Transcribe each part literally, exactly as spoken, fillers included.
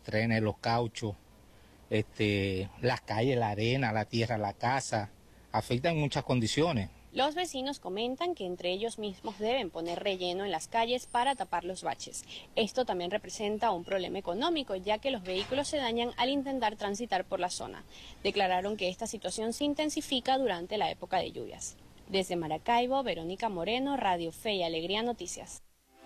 trenes, los cauchos, este, las calles, la arena, la tierra, la casa, afectan muchas condiciones. Los vecinos comentan que entre ellos mismos deben poner relleno en las calles para tapar los baches. Esto también representa un problema económico, ya que los vehículos se dañan al intentar transitar por la zona. Declararon que esta situación se intensifica durante la época de lluvias. Desde Maracaibo, Verónica Moreno, Radio Fe y Alegría Noticias.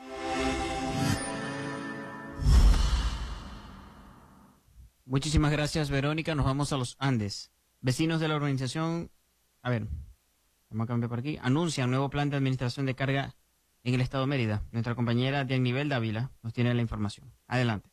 Muchísimas gracias, Verónica. Nos vamos a los Andes. Vecinos de la organización, a ver, vamos a cambiar por aquí, anuncian nuevo plan de administración de carga en el estado de Mérida. Nuestra compañera Dianivel Dávila nos tiene la información. Adelante.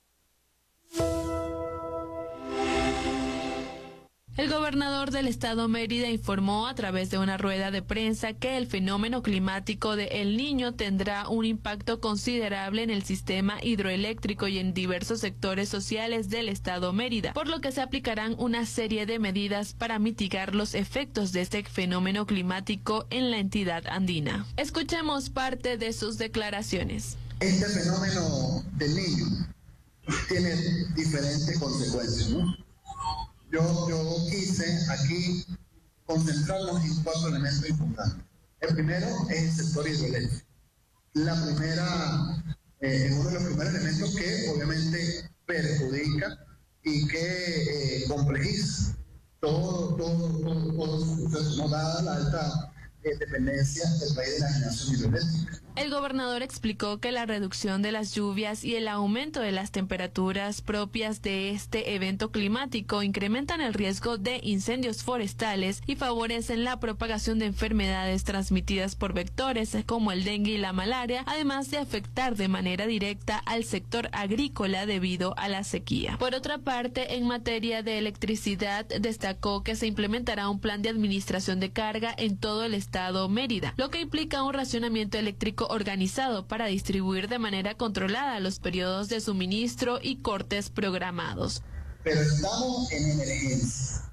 El gobernador del estado Mérida informó a través de una rueda de prensa que el fenómeno climático de El Niño tendrá un impacto considerable en el sistema hidroeléctrico y en diversos sectores sociales del estado Mérida, por lo que se aplicarán una serie de medidas para mitigar los efectos de este fenómeno climático en la entidad andina. Escuchemos parte de sus declaraciones. Este fenómeno del Niño tiene diferentes consecuencias, ¿no? Yo, yo quise aquí concentrarnos en cuatro elementos importantes. El primero es el sector hidroeléctrico. La primera, eh, es uno de los primeros elementos que obviamente perjudica y que eh, complejiza todo, todo, todo, todo su proceso, no dada la alta eh, dependencia del país de la generación hidroeléctrica. El gobernador explicó que la reducción de las lluvias y el aumento de las temperaturas propias de este evento climático incrementan el riesgo de incendios forestales y favorecen la propagación de enfermedades transmitidas por vectores como el dengue y la malaria, además de afectar de manera directa al sector agrícola debido a la sequía. Por otra parte, en materia de electricidad, destacó que se implementará un plan de administración de carga en todo el estado Mérida, lo que implica un racionamiento eléctrico organizado para distribuir de manera controlada los periodos de suministro y cortes programados. Pero estamos en emergencia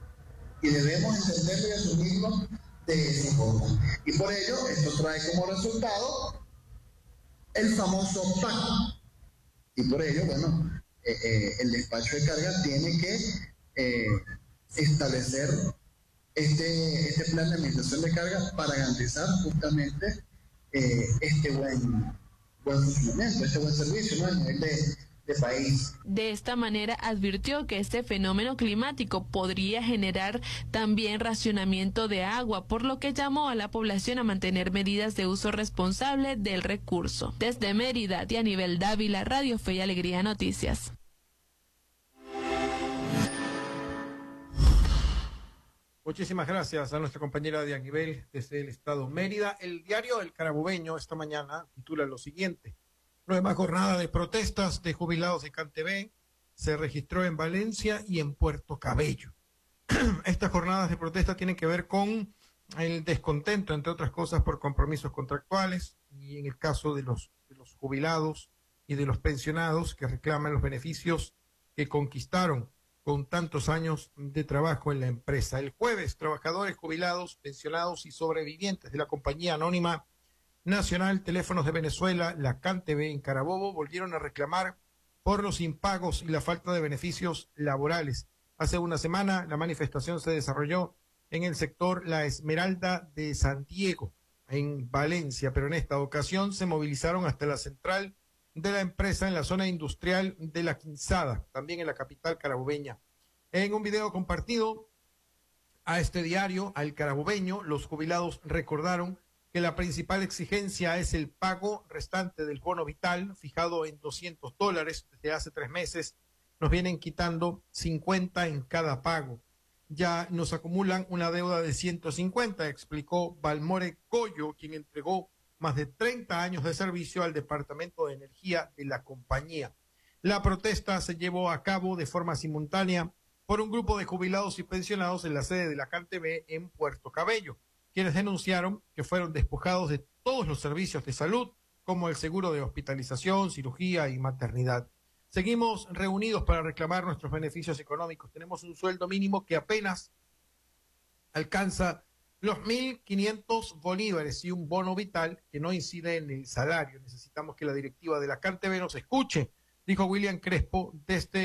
y debemos entenderlo y asumirlo de esa forma. Y por ello, esto trae como resultado el famoso P A C. Y por ello, bueno, eh, eh, el despacho de carga tiene que eh, establecer este, este plan de administración de carga para garantizar justamente Eh, este buen, buen funcionamiento, este buen servicio, ¿no? A nivel de, de país. De esta manera advirtió que este fenómeno climático podría generar también racionamiento de agua, por lo que llamó a la población a mantener medidas de uso responsable del recurso. Desde Mérida, Dianivel Dávila, Radio Fe y Alegría Noticias. Muchísimas gracias a nuestra compañera Dianivel desde el estado Mérida. El diario El Carabobeño esta mañana titula lo siguiente: nueva jornada de protestas de jubilados de CanTV se registró en Valencia y en Puerto Cabello. Estas jornadas de protesta tienen que ver con el descontento, entre otras cosas, por compromisos contractuales, y en el caso de los, de los jubilados y de los pensionados que reclaman los beneficios que conquistaron con tantos años de trabajo en la empresa. El jueves, trabajadores jubilados, pensionados y sobrevivientes de la compañía anónima nacional Teléfonos de Venezuela, la CanTV en Carabobo, volvieron a reclamar por los impagos y la falta de beneficios laborales. Hace una semana la manifestación se desarrolló en el sector La Esmeralda de San Diego, en Valencia, pero en esta ocasión se movilizaron hasta la central de la empresa en la zona industrial de La Quinzada, también en la capital carabobeña. En un video compartido a este diario, al Carabobeño, los jubilados recordaron que la principal exigencia es el pago restante del bono vital, fijado en doscientos dólares desde hace tres meses. Nos vienen quitando cincuenta en cada pago. Ya nos acumulan una deuda de ciento cincuenta, explicó Balmore Coyo, quien entregó más de treinta años de servicio al Departamento de Energía de la compañía. La protesta se llevó a cabo de forma simultánea por un grupo de jubilados y pensionados en la sede de la CanTV en Puerto Cabello, quienes denunciaron que fueron despojados de todos los servicios de salud, como el seguro de hospitalización, cirugía y maternidad. Seguimos reunidos para reclamar nuestros beneficios económicos. Tenemos un sueldo mínimo que apenas alcanza los mil quinientos bolívares y un bono vital que no incide en el salario. Necesitamos que la directiva de la CanTV nos escuche, dijo William Crespo desde